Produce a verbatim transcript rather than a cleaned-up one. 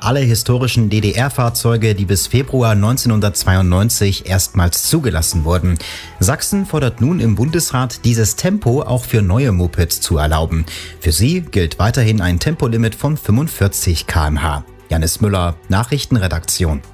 alle historischen D D R-Fahrzeuge, die bis Februar neunzehnhundertzweiundneunzig erstmals zugelassen wurden. Sachsen fordert nun im Bundesrat, dieses Tempo auch für neue Mopeds zu erlauben. Für sie gilt weiterhin ein Tempolimit von fünfundvierzig Kilometer pro Stunde. Janis Müller, Nachrichtenredaktion.